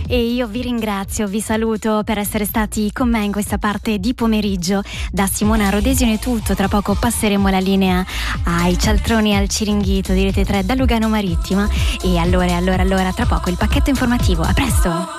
E io vi ringrazio, vi saluto per essere stati con me in questa parte di pomeriggio. Da Simona Rodesino è tutto, tra poco passeremo la linea ai cialtroni e al Ciringhito di Rete 3 da Lugano Marittima e allora, tra poco il pacchetto informativo. A presto!